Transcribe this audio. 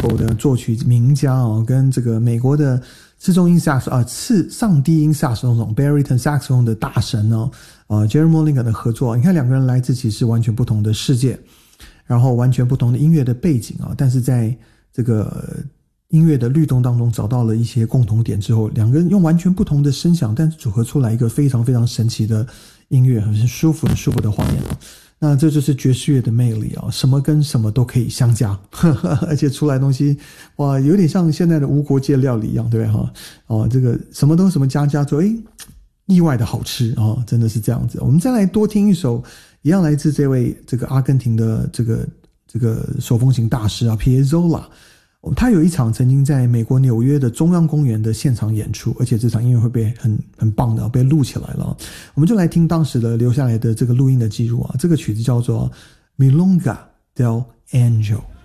Mexico 的作曲名家跟这个美国的次中音上低音萨克斯手 Baritone Saxophone 的大神Jerry Mulligan 的合作。你看两个人来自其实完全不同的世界，然后完全不同的音乐的背景但是在这个音乐的律动当中找到了一些共同点之后，两个人用完全不同的声响，但是组合出来一个非常非常神奇的音乐，很舒服的画面那这就是爵士乐的魅力什么跟什么都可以相加而且出来的东西哇，有点像现在的无国界料理一样，对不对这个什么都什么加做意外的好吃真的是这样子。我们再来多听一首一样来自这位这个阿根廷的这个手风琴大师Piazzolla。他有一场曾经在美国纽约的中央公园的现场演出，而且这场音乐会被很棒的被录起来了。我们就来听当时的留下来的这个录音的记录这个曲子叫做 Milonga del Angel。